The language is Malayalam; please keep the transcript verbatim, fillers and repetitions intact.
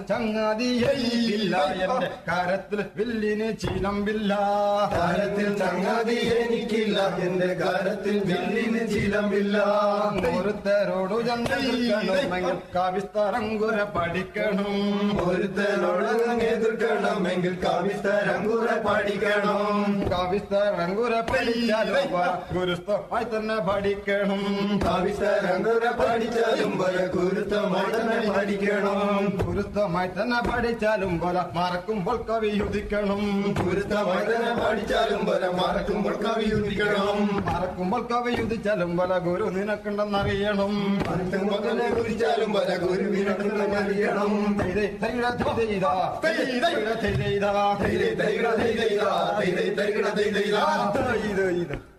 ചങ്ങാതിയില്ല എന്റെ കാരത്തിൽ വില്ലിന് ചിലമ്പില്ല. കാരത്തിൽ ചങ്ങാതി എനിക്കില്ല, എന്റെ കാരത്തിൽ വില്ലിന് ചിലമ്പില്ല. ഒരുത്തരോടു ചന്ദ്രമെങ്കിൽ കാവിസ്തരങ്കുര പഠിക്കണം. ഒരുത്തരോട് എതിർക്കണമെങ്കിൽ കാവിസ്തരങ്കുര പഠിക്കണം. കാവിസ്തരങ്കുര പഠിച്ചാലും ഗുരുസ്ഥമായി തന്നെ പഠിക്കണം. കാവിസ്തരങ്കുര പഠിച്ചാലും പോലെ ഗുരുത്വമായി തന്നെ പഠിക്കണം. ഗുരുത്വമായി തന്നെ പഠിച്ചാലും പോലെ മറക്കുമ്പോൾ കവിയുദിക്കണം. ഗുരുത്വമായി തന്നെ പഠിച്ചാലും പോലെ മറക്കുമ്പോൾ കവിയുദിക്കണം. മറക്കുമ്പോൾ കവിയുദിച്ചാലും പോലെ ഗുരു നിനക്കുണ്ടെന്നറിയണം. മറക്കുമ്പോൾ തന്നെ കുറിച്ചാലും പോലെ ഗുരുവിനുണ്ടെന്നറിയണം. ഇത്